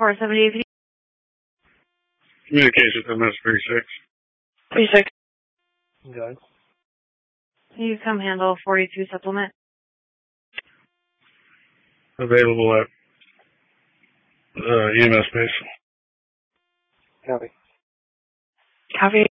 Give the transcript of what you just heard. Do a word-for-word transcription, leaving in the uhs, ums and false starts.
four seventy-eight. Communications M S three six. three six. Okay. Can you come handle forty-two supplement? Available at uh, E M S base. Copy. Copy.